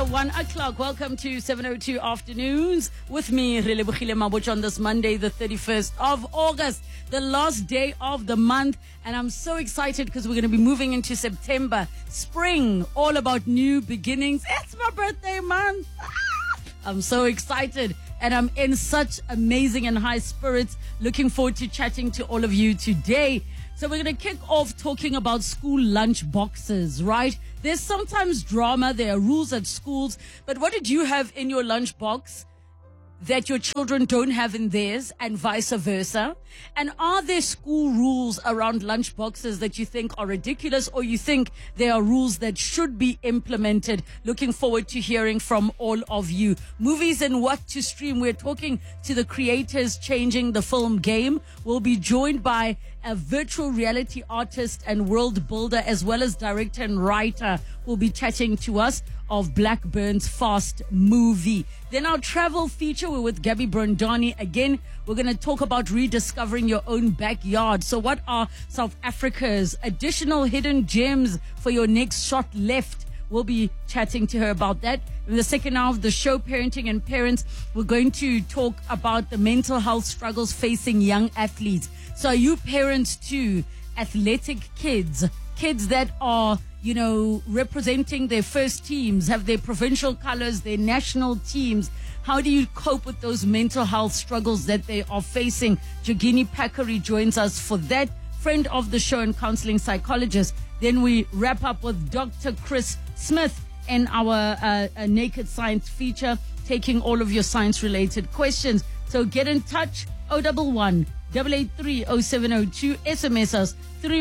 1 o'clock. Welcome to 7:02 Afternoons with me, Relebohile Mabotja, on this Monday, the 31st of August, the last day of the month. And I'm so excited because we're going to be moving into September, spring, all about new beginnings. It's my birthday month. I'm so excited and I'm in such amazing and high spirits. Looking forward to chatting to all of you today. So we're going to kick off talking about school lunch boxes, right? There's sometimes drama, there are rules at schools, but what did you have in your lunch box that your children don't have in theirs, and vice versa? And are there school rules around lunch boxes that you think are ridiculous, or you think there are rules that should be implemented? Looking forward to hearing from all of you. Movies and what to stream. We're talking to the creators changing the film game. We'll be joined by a virtual reality artist and world builder, as well as director and writer, who will be chatting to us of Blackburn's Fast movie. Then our travel feature, we're with Gabby Brondani. Again, we're going to talk about rediscovering your own backyard. So what are South Africa's additional hidden gems for your next shot left? We'll be chatting to her about that. In the second hour of the show, Parenting and Parents, we're going to talk about the mental health struggles facing young athletes. So are you parents to athletic kids that are, you know, representing their first teams, have their provincial colors, their national teams? How do you cope with those mental health struggles that they are facing? Jogini Pakari joins us for that, friend of the show and counseling psychologist. Then we wrap up with Dr. Chris Smith in our Naked Science feature, taking all of your science-related questions. So get in touch, 011 883 0702, SMS us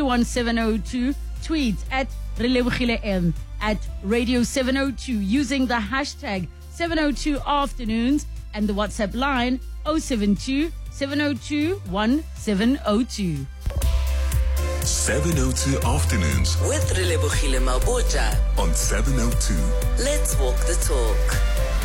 31702, tweet at Relebohile M, at Radio 702, using the hashtag 702 Afternoons, and the WhatsApp line 072 702 1702. 702 Afternoons with Relebohile Mabotja on 702. Let's walk the talk.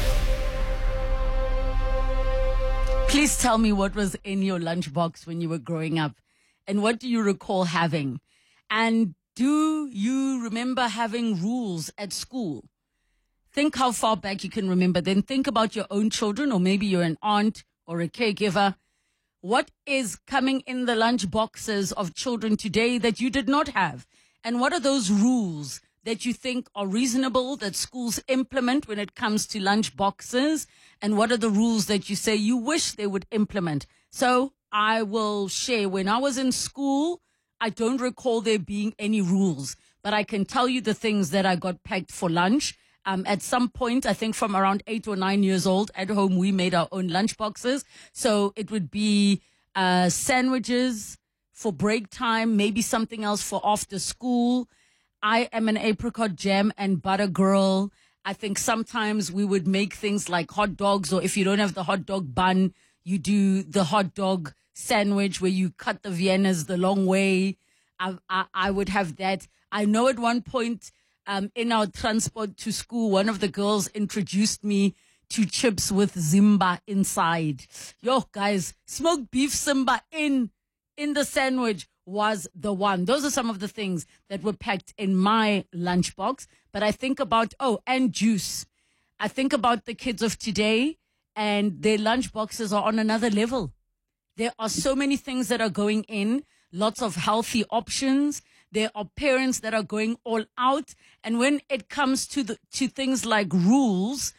Please tell me what was in your lunchbox when you were growing up, and what do you recall having? And do you remember having rules at school? Think how far back you can remember. Then think about your own children, or maybe you're an aunt or a caregiver. What is coming in the lunch boxes of children today that you did not have? And what are those rules that you think are reasonable that schools implement when it comes to lunch boxes? And what are the rules that you say you wish they would implement? So I will share. When I was in school, I don't recall there being any rules, but I can tell you the things that I got packed for lunch. At some point, I think from around 8 or 9 years old, at home, we made our own lunch boxes. So it would be sandwiches for break time, maybe something else for after school. I am an apricot jam and butter girl. I think sometimes we would make things like hot dogs, or if you don't have the hot dog bun, you do the hot dog sandwich where you cut the Viennas the long way. I would have that. I know at one point, in our transport to school, one of the girls introduced me to chips with Zimba inside. Yo, guys, smoked beef Zimba in the sandwich was the one. Those are some of the things that were packed in my lunchbox. But I think about, and juice. I think about the kids of today, and their lunchboxes are on another level. There are so many things that are going in, lots of healthy options. There are parents that are going all out. And when it comes to things like rules,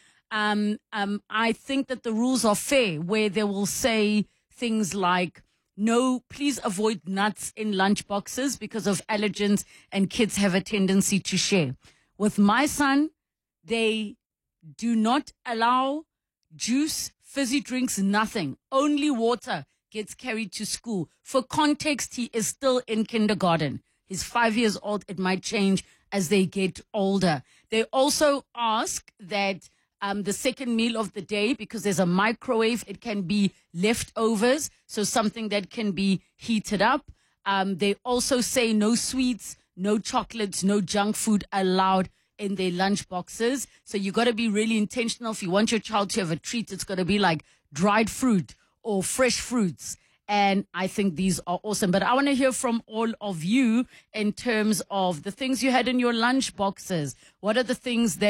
I think that the rules are fair, where they will say things like, no, please avoid nuts in lunch boxes because of allergens, and kids have a tendency to share. With my son, they do not allow juice, fizzy drinks, nothing. Only water gets carried to school. For context, he is still in kindergarten. He's 5 years old. It might change as they get older. They also ask that the second meal of the day, because there's a microwave, it can be leftovers, so something that can be heated up. They also say no sweets, no chocolates, no junk food allowed in their lunch boxes. So you got to be really intentional. If you want your child to have a treat, it's got to be like dried fruit or fresh fruits. And I think these are awesome. But I want to hear from all of you in terms of the things you had in your lunch boxes. What are the things that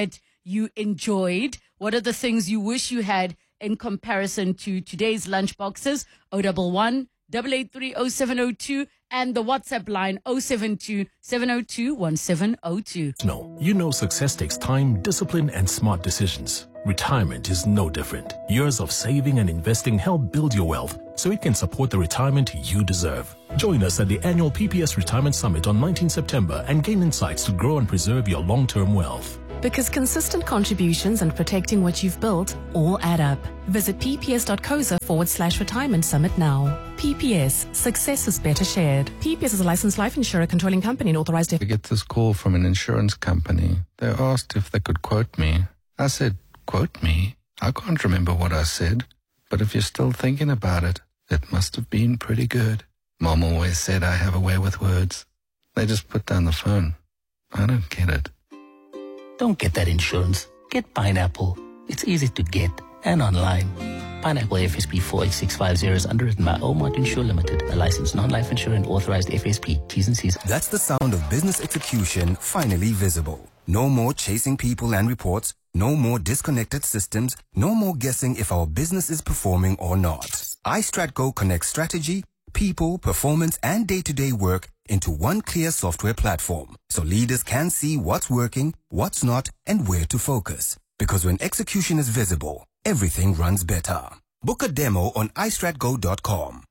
you enjoyed? What are the things you wish you had in comparison to today's lunch boxes? 011 883 0702 and the WhatsApp line 072 702 1702. No, you know success takes time, discipline, and smart decisions. Retirement is no different. Years of saving and investing help build your wealth so it can support the retirement you deserve. Join us at the annual PPS Retirement Summit on 19 September and gain insights to grow and preserve your long-term wealth. Because consistent contributions and protecting what you've built all add up. Visit pps.coza/retirement summit now. PPS, success is better shared. PPS is a licensed life insurer controlling company and authorized. I get this call from an insurance company. They asked if they could quote me. I said, quote me? I can't remember what I said. But if you're still thinking about it, it must have been pretty good. Mom always said I have a way with words. They just put down the phone. I don't get it. Don't get that insurance. Get Pineapple. It's easy to get and online. Pineapple FSP 48650 is underwritten by Omart Insure Limited, a licensed non-life insurer and authorized FSP. T's and C's. That's the sound of business execution finally visible. No more chasing people and reports. No more disconnected systems. No more guessing if our business is performing or not. iStratGo connects strategy, people, performance, and day-to-day work into one clear software platform, so leaders can see what's working, what's not, and where to focus. Because when execution is visible, everything runs better. Book a demo on istratgo.com.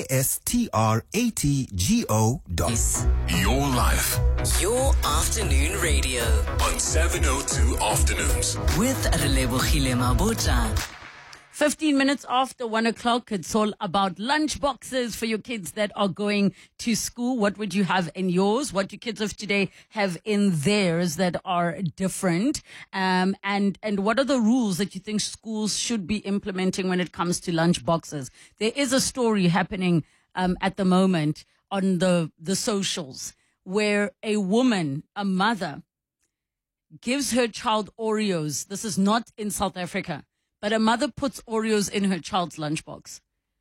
ISTRATGO.com. Your life Your afternoon radio on 702 Afternoons. with Relebogile Mabotja. 15 minutes after 1 o'clock, it's all about lunch boxes for your kids that are going to school. What would you have in yours? What do kids of today have in theirs that are different? And what are the rules that you think schools should be implementing when it comes to lunch boxes? There is a story happening at the moment on the socials where a woman, a mother, gives her child Oreos. This is not in South Africa. But a mother puts Oreos in her child's lunchbox.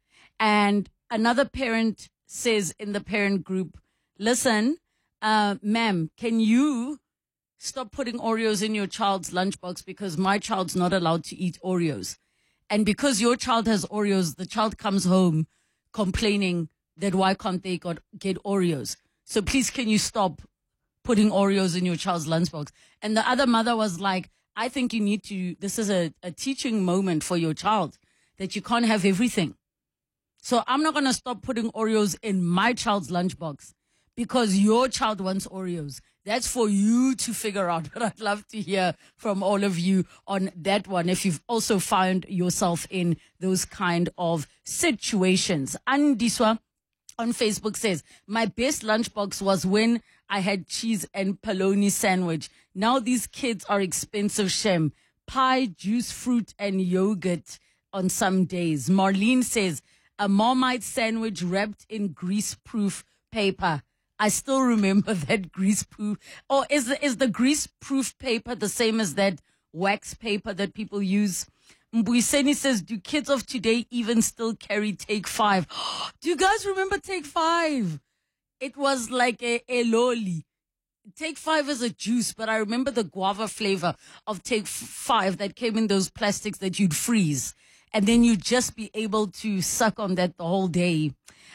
And another parent says in the parent group, listen, ma'am, can you stop putting Oreos in your child's lunchbox because my child's not allowed to eat Oreos. And because your child has Oreos, the child comes home complaining that why can't they get Oreos? So please, can you stop putting Oreos in your child's lunchbox? And the other mother was like, I think you need to, this is a teaching moment for your child, that you can't have everything. So I'm not going to stop putting Oreos in my child's lunchbox because your child wants Oreos. That's for you to figure out. But I'd love to hear from all of you on that one, if you've also found yourself in those kind of situations. Andiswa on Facebook says, my best lunchbox was when I had cheese and polony sandwich. Now these kids are expensive, Shem. Pie, juice, fruit, and yogurt on some days. Marlene says, a Marmite sandwich wrapped in grease-proof paper. I still remember that grease-proof. Or is the grease-proof paper the same as that wax paper that people use? Mbuiseni says, do kids of today even still carry Take 5? Do you guys remember Take 5? It was like a lolly. Take 5 is a juice, but I remember the guava flavor of Take 5 that came in those plastics that you'd freeze. And then you'd just be able to suck on that the whole day.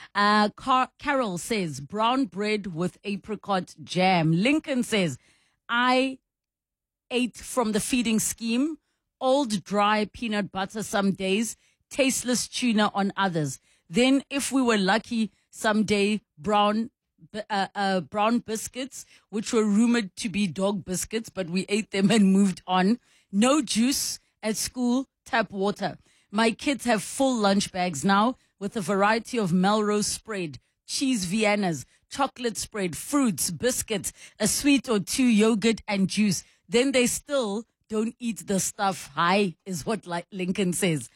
Carol says, brown bread with apricot jam. Lincoln says, I ate from the feeding scheme. Old dry peanut butter some days, tasteless tuna on others. Then, if we were lucky, someday brown biscuits, which were rumored to be dog biscuits, but we ate them and moved on. No juice at school, tap water. My kids have full lunch bags now with a variety of Melrose spread, cheese Viennas, chocolate spread, fruits, biscuits, a sweet or two, yogurt and juice. Then they still don't eat the stuff. Hi, is what Lincoln says.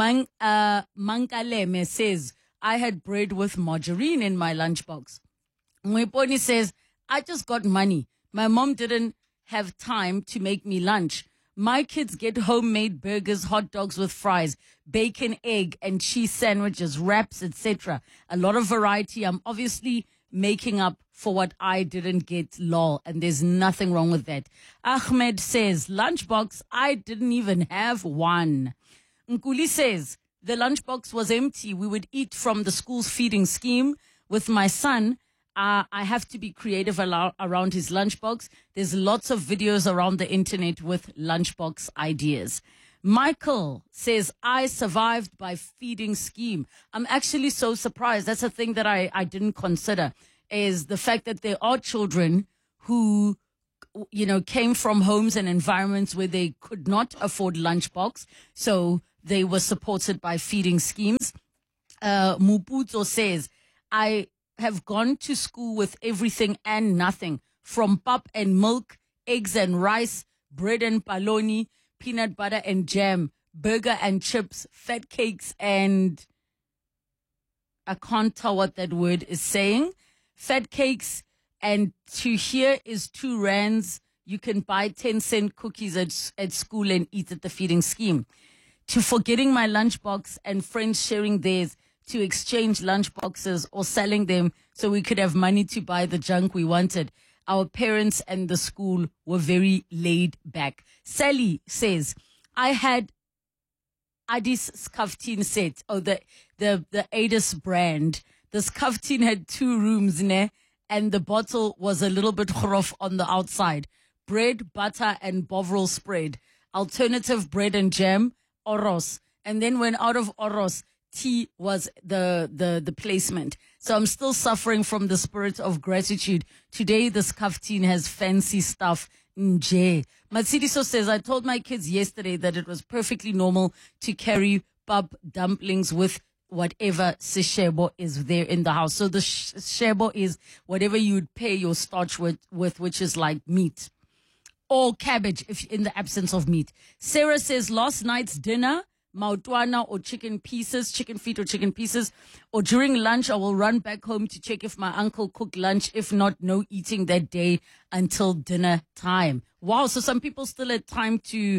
Mankaleme says, I had bread with margarine in my lunchbox. Mweponi says, I just got money. My mom didn't have time to make me lunch. My kids get homemade burgers, hot dogs with fries, bacon, egg, and cheese sandwiches, wraps, etc. A lot of variety. I'm obviously making up for what I didn't get, lol. And there's nothing wrong with that. Ahmed says, lunchbox, I didn't even have one. Nkuli says, the lunchbox was empty. We would eat from the school's feeding scheme. With my son, I have to be creative around his lunchbox. There's lots of videos around the internet with lunchbox ideas. Michael says, I survived by feeding scheme. I'm actually so surprised. That's a thing that I didn't consider, is the fact that there are children who, came from homes and environments where they could not afford lunchbox. So they were supported by feeding schemes. Muputo says, I have gone to school with everything and nothing, from pap and milk, eggs and rice, bread and paloni, peanut butter and jam, burger and chips, fat cakes, and I can't tell what that word is saying. Fat cakes, and to here is 2 rands. You can buy 10-cent cookies at school and eat at the feeding scheme. To forgetting my lunchbox and friends sharing theirs, to exchange lunchboxes or selling them so we could have money to buy the junk we wanted. Our parents and the school were very laid back. Sally says, I had Adis Skaftin set, the Adis brand. The Skaftin had 2 rooms, and the bottle was a little bit rough on the outside. Bread, butter, and Bovril spread. Alternative bread and jam, Oros. And then when out of Oros, tea was the placement. So I'm still suffering from the spirit of gratitude. Today, the Skaftin has fancy stuff. Nje. Matsidiso says, I told my kids yesterday that it was perfectly normal to carry pap dumplings with whatever sishebo is there in the house. So the shebo is whatever you'd pay your starch with, which is like meat or cabbage if in the absence of meat. Sarah says, last night's dinner, mautwana or chicken feet or chicken pieces, or during lunch I will run back home to check if my uncle cooked lunch. If not, no eating that day until dinner time. Wow, so some people still had time to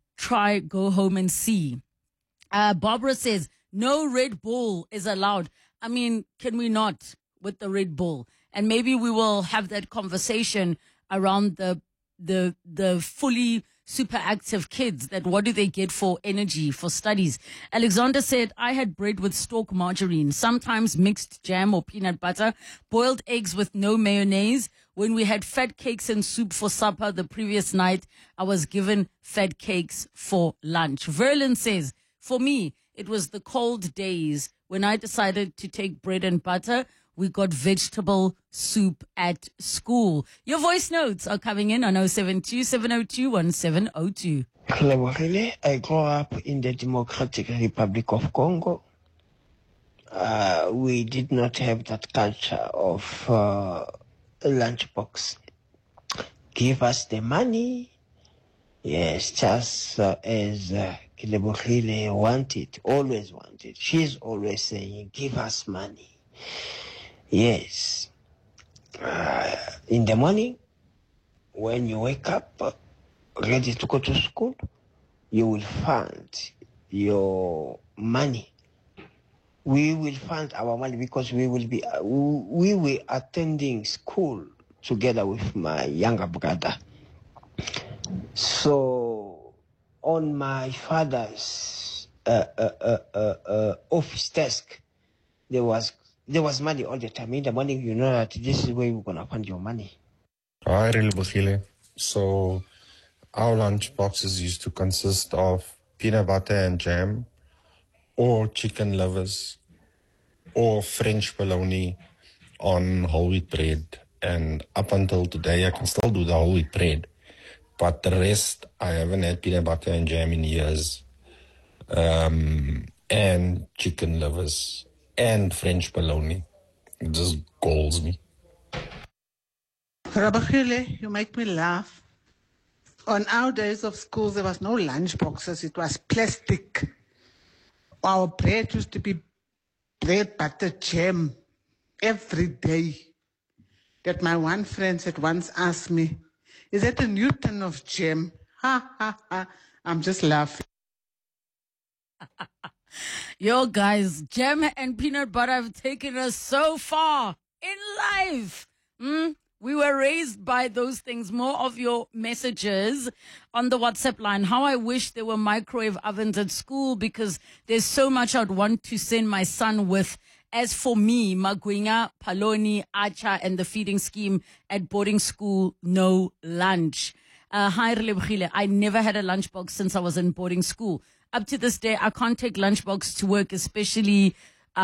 go home and see. Barbara says, no Red Bull is allowed. I mean, can we not with the Red Bull? And maybe we will have that conversation around the fully super active kids, that what do they get for energy, for studies. Alexander said, I had bread with stalk margarine, sometimes mixed jam or peanut butter, boiled eggs with no mayonnaise. When we had fat cakes and soup for supper the previous night, I was given fat cakes for lunch. Verlin says, for me, it was the cold days when I decided to take bread and butter. We got vegetable soup at school. Your voice notes are coming in on 072-702-1702. I grew up in the Democratic Republic of Congo. We did not have that culture of lunchbox. Give us the money. Yes, just as Kilebohile always wanted. She's always saying, give us money. Yes. In the morning, when you wake up, ready to go to school, you will fund your money. We will fund our money because we were attending school together with my younger brother. So on my father's office desk, there was money all the time. In the morning, you know that this is where you're going to find your money. Hi, Relebohile. So our lunch boxes used to consist of peanut butter and jam, or chicken livers, or French bologna on whole wheat bread. And up until today, I can still do the whole wheat bread. But the rest, I haven't had peanut butter and jam in years. And chicken livers and French bologna. It just galls me. Rabachile, you make me laugh. On our days of school, there was no lunch boxes. It was plastic. Our bread used to be bread, butter, jam every day. That my one friend had once asked me, is that a Newton of jam? Ha, ha, ha. I'm just laughing. Yo, guys, jam and peanut butter have taken us so far. in life. We were raised by those things. More of your messages on the WhatsApp line. How I wish there were microwave ovens at school because there's so much I'd want to send my son with. As for me, Magwinga, Paloni, Acha, and the feeding scheme at boarding school, no lunch. Hi, Relebogile. I never had a lunchbox since I was in boarding school. Up to this day, I can't take lunchbox to work, especially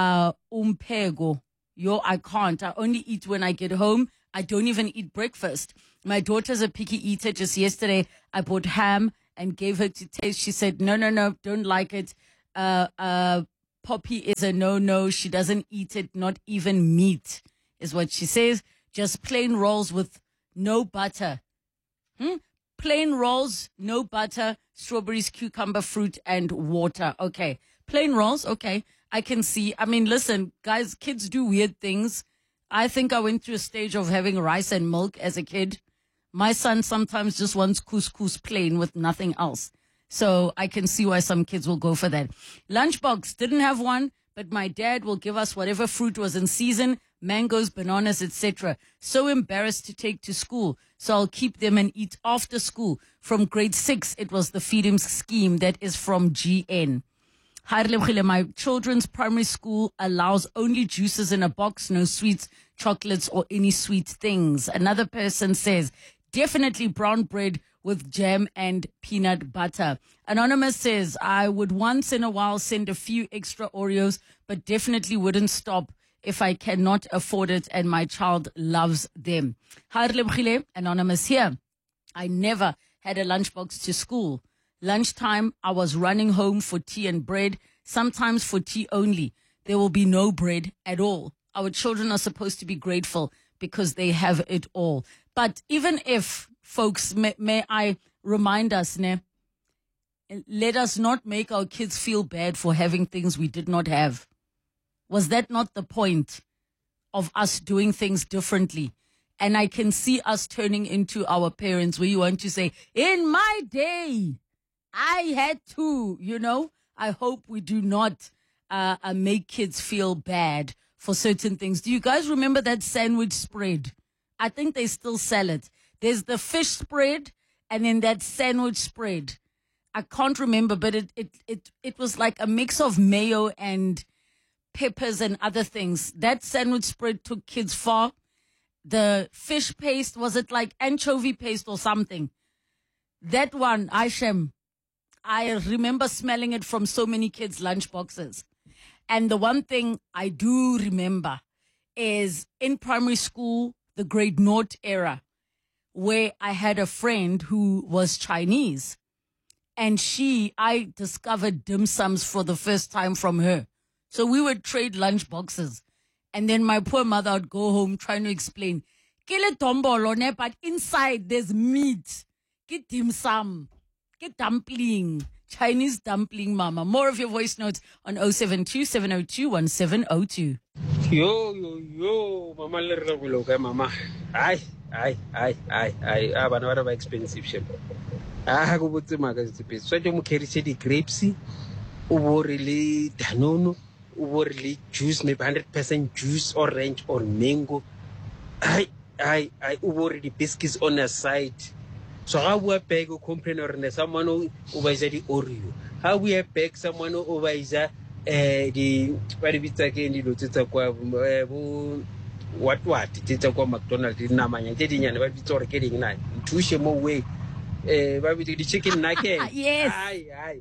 umpego. I can't. I only eat when I get home. I don't even eat breakfast. My daughter's a picky eater. Just yesterday, I bought ham and gave her to taste. She said, no, don't like it. Poppy is a no. She doesn't eat it, not even meat, is what she says. Just plain rolls with no butter. Plain rolls, no butter, strawberries, cucumber, fruit, and water. Okay. Plain rolls, okay. I can see. I mean, listen, guys, kids do weird things. I think I went through a stage of having rice and milk as a kid. My son sometimes just wants couscous plain with nothing else. So I can see why some kids will go for that. Lunchbox, didn't have one, but my dad will give us whatever fruit was in season, mangoes, bananas, etc. So embarrassed to take to school. So I'll keep them and eat after school. From grade 6, it was the feeding scheme that is from GN. My children's primary school allows only juices in a box, no sweets, chocolates, or any sweet things. Another person says, definitely brown bread with jam and peanut butter. Anonymous says, I would once in a while send a few extra Oreos, but definitely wouldn't stop if I cannot afford it and my child loves them. Anonymous here. I never had a lunchbox to school. Lunchtime, I was running home for tea and bread, sometimes for tea only. There will be no bread at all. Our children are supposed to be grateful because they have it all. But even if, folks, may I remind us, let us not make our kids feel bad for having things we did not have. Was that not the point of us doing things differently? And I can see us turning into our parents where you want to say, in my day, I had to, I hope we do not make kids feel bad for certain things. Do you guys remember that sandwich spread? I think they still sell it. There's the fish spread and then that sandwich spread. I can't remember, but it was like a mix of mayo and peppers and other things. That sandwich spread took kids far. The fish paste, was it like anchovy paste or something? That one, Aishem, I remember smelling it from so many kids' lunchboxes. And the one thing I do remember is in primary school, the grade 0 era, where I had a friend who was Chinese. And I discovered dim sums for the first time from her. So we would trade lunchboxes. And then my poor mother would go home trying to explain, Kile tombolo ne, but inside there's meat. Get dim sum. Get dumpling. Chinese dumpling, mama. More of your voice notes on 072-702-1702. Yo, mama le re go ka mama. Ai, bana ba expensive shit. Go botse maka se pe. So je mo kerise di grapes, o bo re le Danone, o bo re le juice, maybe 100% juice, orange or mango. Ai, o bo re di biscuits on a side. So how we beg o complain or someone o ba isa di Oreo. How we beg someone o ba isa di ba di bitsa ke ndi lo tsetsa kwa what tsetsa kwa McDonald's di namanya tse dinyane ba bitsa gore ke ding na nthushe mo way ba bitsa di chicken nugget. Yes. Ai.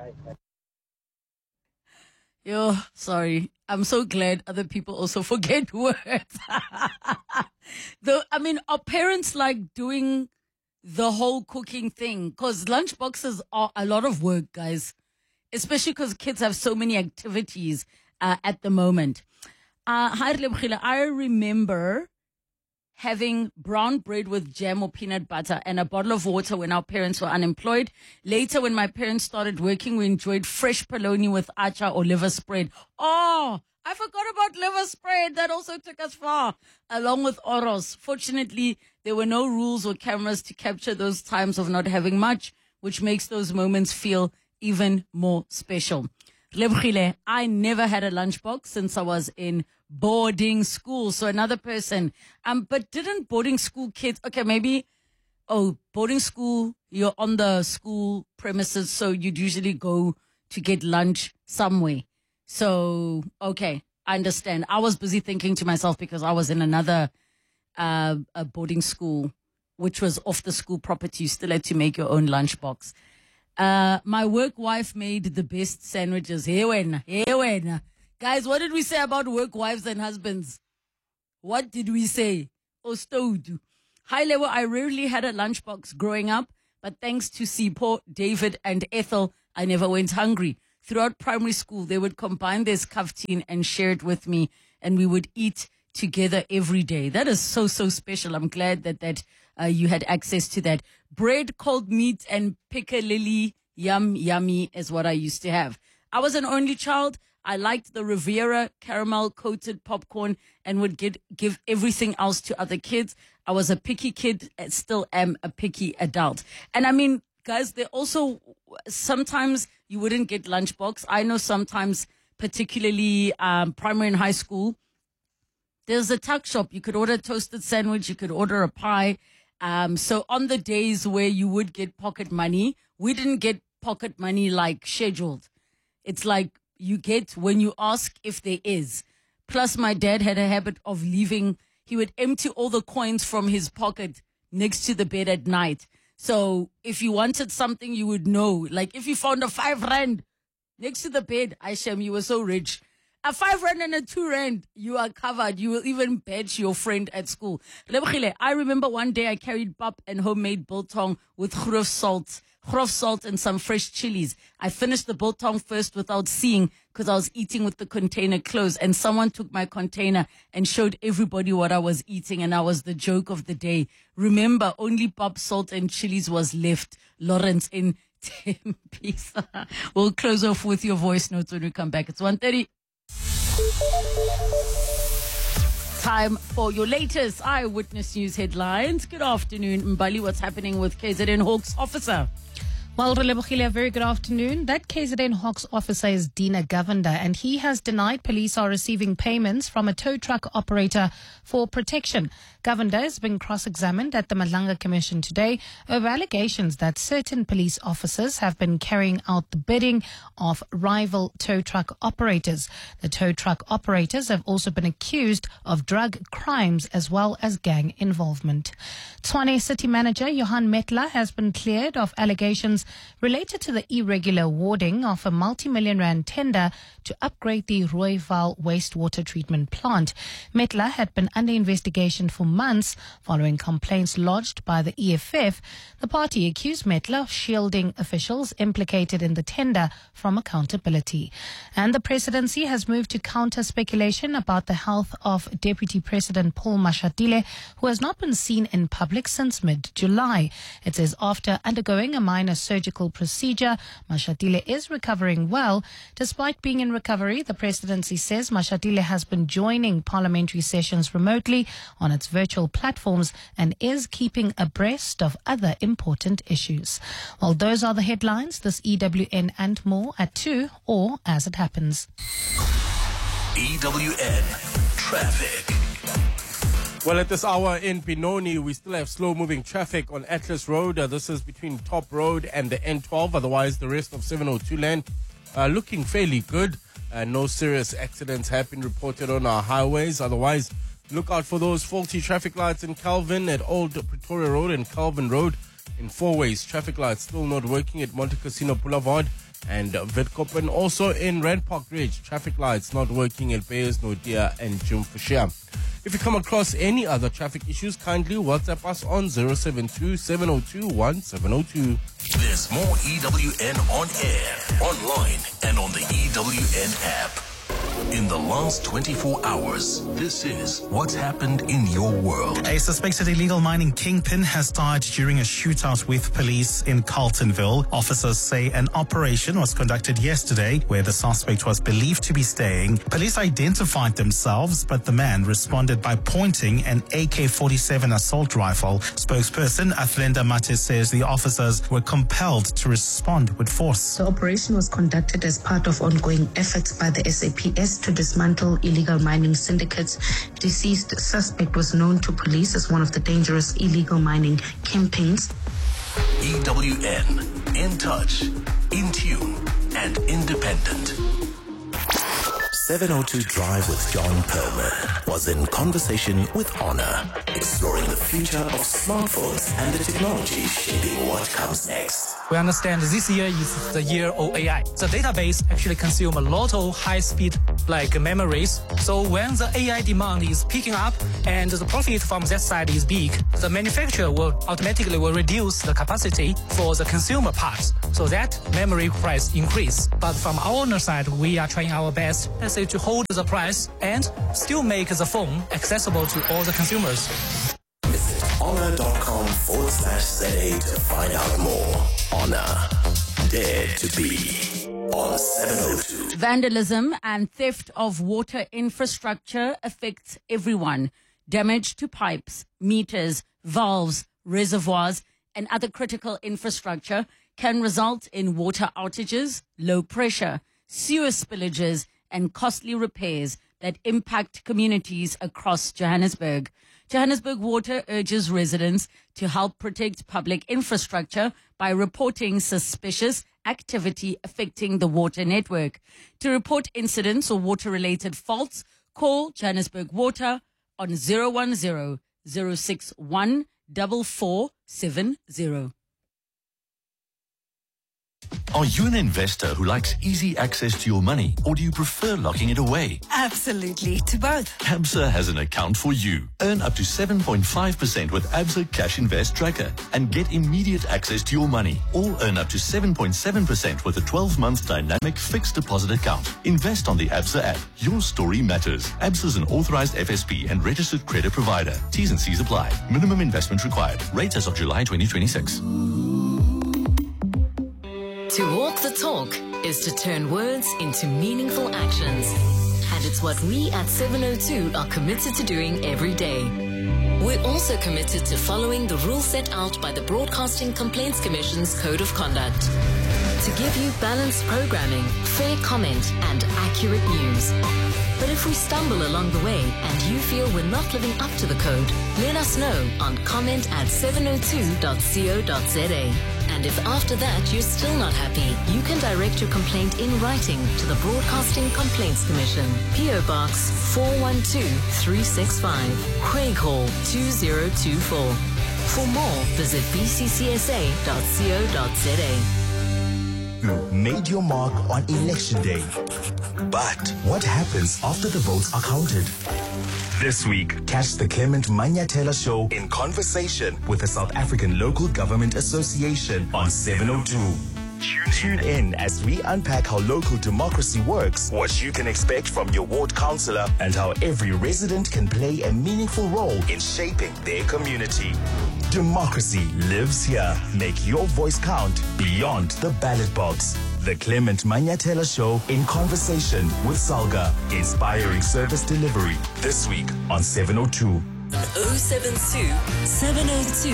Yo, sorry. I'm so glad other people also forget words. Though, I mean, are parents like doing the whole cooking thing? Because lunchboxes are a lot of work, guys. Especially because kids have so many activities at the moment. I remember having brown bread with jam or peanut butter and a bottle of water when our parents were unemployed. Later, when my parents started working, we enjoyed fresh polony with acha or liver spread. Oh, I forgot about liver spread. That also took us far, along with oros. Fortunately, there were no rules or cameras to capture those times of not having much, which makes those moments feel even more special. Lebogile, I never had a lunchbox since I was in boarding school. So another person. But didn't boarding school kids, okay, maybe, boarding school, you're on the school premises, so you'd usually go to get lunch somewhere. So, okay, I understand. I was busy thinking to myself because I was in another a boarding school, which was off the school property. You still had to make your own lunchbox. My work wife made the best sandwiches. Hey, when. Guys, what did we say about work wives and husbands? What did we say? High level, I rarely had a lunchbox growing up, but thanks to Sipho, David, and Ethel, I never went hungry. Throughout primary school, they would combine their skaftin and share it with me, and we would eat together every day. That is so, so special. I'm glad that you had access to that. Bread, cold meat, and piccalilli, yummy is what I used to have. I was an only child. I liked the Riviera caramel-coated popcorn and would give everything else to other kids. I was a picky kid and still am a picky adult. And I mean, guys, they also, sometimes you wouldn't get lunchbox. I know sometimes, particularly primary and high school, there's a tuck shop. You could order a toasted sandwich. You could order a pie. So on the days where you would get pocket money, we didn't get pocket money like scheduled. It's like you get when you ask if there is. Plus, my dad had a habit of leaving. He would empty all the coins from his pocket next to the bed at night. So if you wanted something, you would know. Like if you found a 5 rand next to the bed, Aishem, you were so rich. A 5 rand and a 2 rand, you are covered. You will even badge your friend at school. I remember one day I carried pap and homemade biltong with grof salt and some fresh chilies. I finished the biltong first without seeing because I was eating with the container closed, and someone took my container and showed everybody what I was eating, and I was the joke of the day. Remember, only pap, salt and chilies was left. Lawrence in Tempe. We'll close off with your voice notes when we come back. It's 1:30. Time for your latest Eyewitness News headlines. Good afternoon, Mbali. What's happening with KZN Hawks officer? Well, Relebohile, a very good afternoon. That KZN Hawks officer is Dina Govender, and he has denied police are receiving payments from a tow truck operator for protection. Govender has been cross-examined at the Madlanga Commission today over allegations that certain police officers have been carrying out the bidding of rival tow truck operators. The tow truck operators have also been accused of drug crimes as well as gang involvement. Tshwane City Manager Johan Metla has been cleared of allegations related to the irregular awarding of a multi-million rand tender to upgrade the Rooival wastewater treatment plant. Metla had been under investigation for months following complaints lodged by the EFF. The party accused Metla of shielding officials implicated in the tender from accountability. And the presidency has moved to counter speculation about the health of Deputy President Paul Mashatile, who has not been seen in public since mid-July. It says after undergoing a minor surgical procedure, Mashatile is recovering well. Despite being in recovery, the presidency says Mashatile has been joining parliamentary sessions remotely on its virtual platforms and is keeping abreast of other important issues. Well, those are the headlines. This EWN and more at 2 or as it happens. EWN Traffic. Well, at this hour in Benoni, we still have slow-moving traffic on Atlas Road. This is between Top Road and the N12. Otherwise, the rest of 702 lane looking fairly good. No serious accidents have been reported on our highways. Otherwise, look out for those faulty traffic lights in Calvin at Old Pretoria Road and Calvin Road in 4 ways. Traffic lights still not working at Monte Cassino Boulevard and Witkoop, and also in Rand Park Ridge. Traffic lights not working at Bayers, Nodia and Jim Fisher. If you come across any other traffic issues, kindly WhatsApp us on 072-702-1702. There's more EWN on air, online, and on the EWN app. In the last 24 hours, this is what's happened in your world. A suspected illegal mining kingpin has died during a shootout with police in Carltonville. Officers say an operation was conducted yesterday where the suspect was believed to be staying. Police identified themselves, but the man responded by pointing an AK-47 assault rifle. Spokesperson Athlenda Mate says the officers were compelled to respond with force. The operation was conducted as part of ongoing efforts by the SAPS best to dismantle illegal mining syndicates. Deceased suspect was known to police as one of the dangerous illegal mining kingpins. EWN, in touch, in tune, and independent. 702 Drive with John Perlman was in conversation with Honor, exploring the future of smartphones and the technology shaping what comes next. We understand this year is the year of AI. The database actually consumes a lot of high-speed memories. So when the AI demand is picking up and the profit from that side is big, the manufacturer will automatically reduce the capacity for the consumer parts. So that memory price increase. But from our owner side, we are trying our best, let's say, to hold the price and still make the phone accessible to all the consumers. Visit honor.com/ZA to find out more. Honor, dare to be on 702. Vandalism and theft of water infrastructure affects everyone. Damage to pipes, meters, valves, reservoirs, and other critical infrastructure can result in water outages, low pressure, sewer spillages, and costly repairs that impact communities across Johannesburg. Johannesburg Water urges residents to help protect public infrastructure by reporting suspicious activity affecting the water network. To report incidents or water-related faults, call Johannesburg Water on 010 061 4470. Are you an investor who likes easy access to your money, or do you prefer locking it away? Absolutely, to both. Absa has an account for you. Earn up to 7.5% with Absa Cash Invest Tracker and get immediate access to your money. Or earn up to 7.7% with a 12-month dynamic fixed deposit account. Invest on the Absa app. Your story matters. Absa is an authorized FSP and registered credit provider. T's and C's apply. Minimum investment required. Rates as of July 2026. To walk the talk is to turn words into meaningful actions. And it's what we at 702 are committed to doing every day. We're also committed to following the rules set out by the Broadcasting Complaints Commission's Code of Conduct. To give you balanced programming, fair comment, and accurate news. But if we stumble along the way and you feel we're not living up to the code, let us know on comment@702.co.za. And if after that you're still not happy, you can direct your complaint in writing to the Broadcasting Complaints Commission, PO Box 412365, Craig Hall 2024. For more, visit bccsa.co.za. You made your mark on election day. But what happens after the votes are counted? This week, catch the Clement Manyatela Show in conversation with the South African Local Government Association on 702. Tune in as we unpack how local democracy works, what you can expect from your ward councillor, and how every resident can play a meaningful role in shaping their community. Democracy lives here. Make your voice count beyond the ballot box. The Clement Manyatela Show in conversation with Salga, inspiring service delivery. This week on 702. 072 702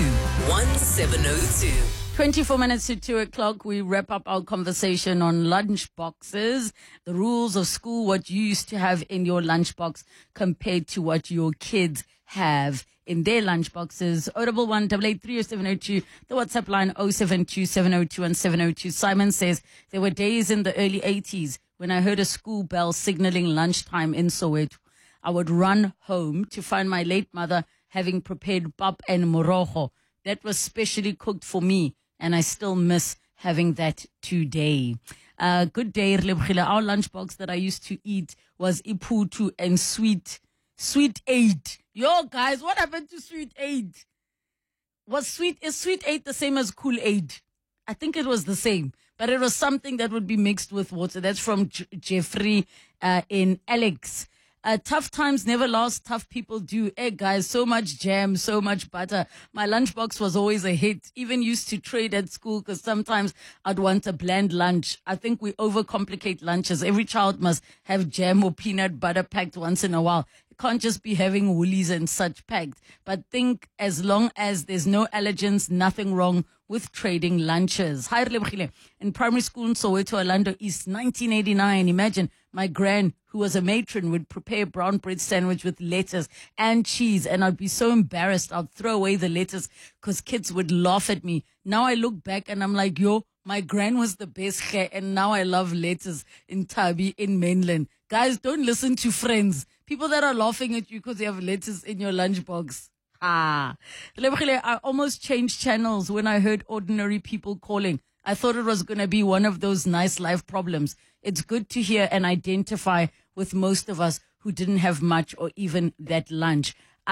1702. 24 minutes to 2 o'clock, we wrap up our conversation on lunch boxes, the rules of school, what you used to have in your lunchbox compared to what your kids have in their lunch boxes. 011-883-0702, the WhatsApp line 072-702-1702. Simon says, there were days in the early 80s when I heard a school bell signaling lunchtime in Soweto. I would run home to find my late mother having prepared pap and morogo. That was specially cooked for me, and I still miss having that today. Good day, our lunchbox that I used to eat was iputu and sweet aid. Yo, guys, what happened to sweet aid? Is sweet aid the same as Kool-Aid? I think it was the same, but it was something that would be mixed with water. That's from Jeffrey in Alex. Tough times never last, tough people do. Hey guys, so much jam, so much butter. My lunchbox was always a hit. Even used to trade at school because sometimes I'd want a bland lunch. I think we overcomplicate lunches. Every child must have jam or peanut butter packed once in a while. It can't just be having woolies and such packed. But think as long as there's no allergens, nothing wrong with trading lunches. Hi, in primary school in Soweto, Orlando East, 1989. Imagine my gran, who was a matron, would prepare a brown bread sandwich with lettuce and cheese, and I'd be so embarrassed. I'd throw away the lettuce because kids would laugh at me. Now I look back and I'm like, yo, my gran was the best, and now I love lettuce in Tabi, in mainland. Guys, don't listen to friends. People that are laughing at you because you have lettuce in your lunchbox. I almost changed channels when I heard ordinary people calling. I thought it was going to be one of those nice life problems. It's good to hear and identify with most of us who didn't have much or even that lunch.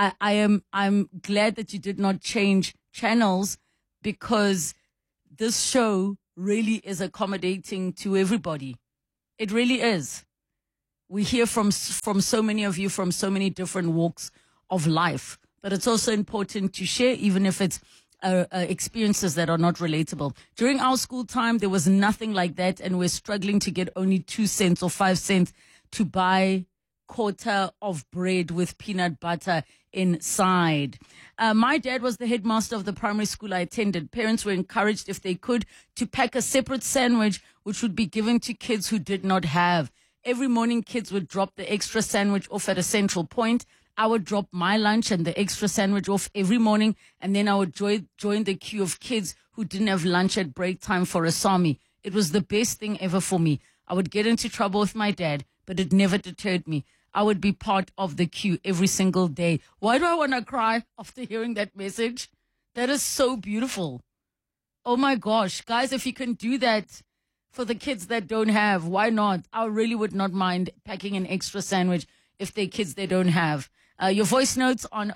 I'm glad that you did not change channels, because this show really is accommodating to everybody. It really is. We hear from so many of you from so many different walks of life, but it's also important to share, even if it's experiences that are not relatable. During our school time, there was nothing like that, and we're struggling to get only 2 cents or 5 cents to buy quarter of bread with peanut butter inside. My dad was the headmaster of the primary school I attended. Parents were encouraged, if they could, to pack a separate sandwich which would be given to kids who did not have. Every morning, kids would drop the extra sandwich off at a central point. I would drop my lunch and the extra sandwich off every morning, and then I would join the queue of kids who didn't have lunch at break time for Asami. It was the best thing ever for me. I would get into trouble with my dad, but it never deterred me. I would be part of the queue every single day. Why do I want to cry after hearing that message? That is so beautiful. Oh my gosh. Guys, if you can do that for the kids that don't have, why not? I really would not mind packing an extra sandwich if they're kids they don't have. Your voice notes on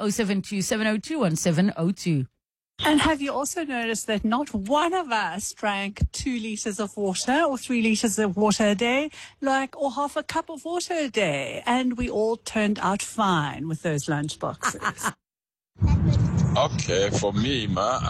072-702-1702. And have you also noticed that not one of us drank 2 liters of water or 3 liters of water a day, or half a cup of water a day? And we all turned out fine with those lunch boxes. Okay, for me,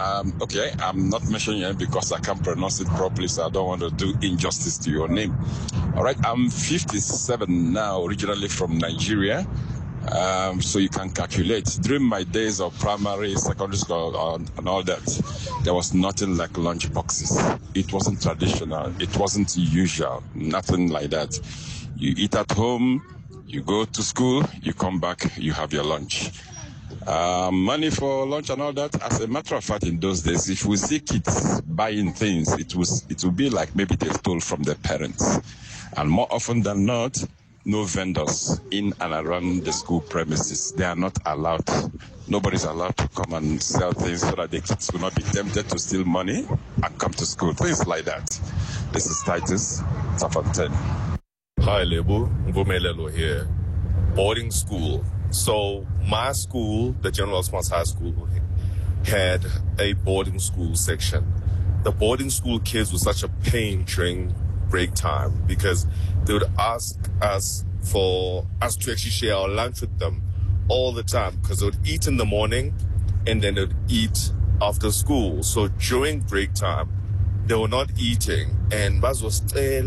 I'm not mentioning it because I can't pronounce it properly, so I don't want to do injustice to your name. All right, I'm 57 now, originally from Nigeria. So you can calculate. During my days of primary, secondary school, and all that, there was nothing like lunch boxes. It wasn't traditional. It wasn't usual. Nothing like that. You eat at home, you go to school, you come back, you have your lunch. Money for lunch and all that. As a matter of fact, in those days, if we see kids buying things, it would be like maybe they stole from their parents. And more often than not, no vendors in and around the school premises. They are not allowed. Nobody's allowed to come and sell things so that the kids will not be tempted to steal money and come to school. Things like that. This is Titus, Tafanten. Hi, Lebu. Mvumelelo here. Boarding school. So my school, the General Smart High School, had a boarding school section. The boarding school kids were such a pain during break time because they would ask us for us to actually share our lunch with them all the time because they would eat in the morning and then they would eat after school. So during break time, they were not eating and Baz was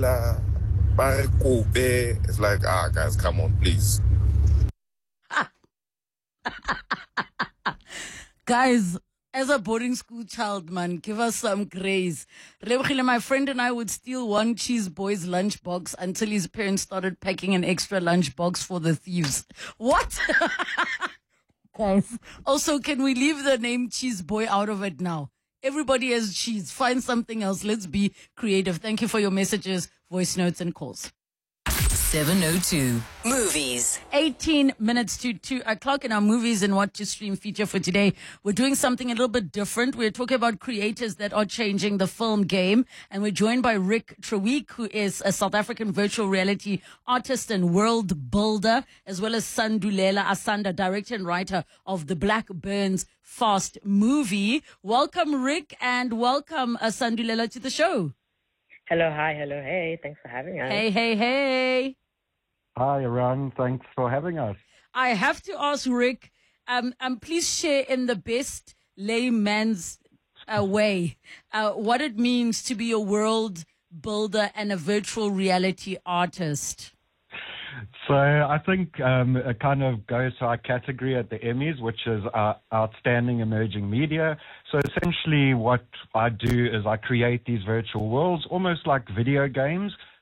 it's like, guys, come on, please. Guys, as a boarding school child, man, give us some grace. My friend and I would steal one cheese boy's lunchbox until his parents started packing an extra lunchbox for the thieves. What? Guys. Also, can we leave the name Cheese Boy out of it now? Everybody has cheese. Find something else. Let's be creative. Thank you for your messages, voice notes, and calls. 702 Movies. 18 minutes to 2 o'clock in our movies and what to stream feature for today. We're doing something a little bit different. We're talking about creators that are changing the film game. And we're joined by Rick Treweek, who is a South African virtual reality artist and world builder, as well as Sandulela Asanda, director and writer of the Black Burns Fast movie. Welcome, Rick, and welcome Sandulela to the show. Hello, hi, hello, hey. Thanks for having us. Hey. Hi, Ron. Thanks for having us. I have to ask Rick, please share in the best layman's way what it means to be a world builder and a virtual reality artist. So I think it kind of goes to our category at the Emmys, which is Outstanding Emerging Media. So essentially what I do is I create these virtual worlds, almost like video games,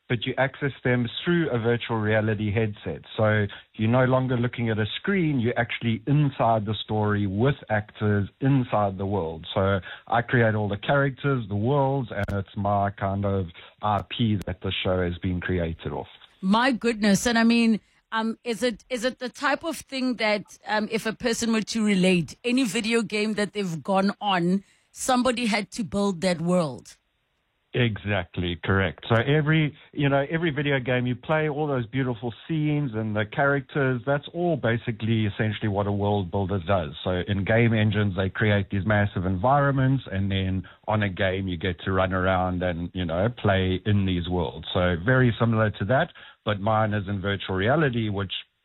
but you access them through a virtual reality headset. So you're no longer looking at a screen, you're actually inside the story with actors inside the world. So I create all the characters, the worlds, and it's my kind of IP that the show has been created off. My goodness. And I mean, is it the type of thing that if a person were to relate, any video game that they've gone on, somebody had to build that world? Exactly, correct. So every video game you play, all those beautiful scenes and the characters, that's all basically essentially what a world builder does. So in game engines, they create these massive environments, and then on a game, you get to run around and, play in these worlds. So very similar to that, but mine is in virtual reality, which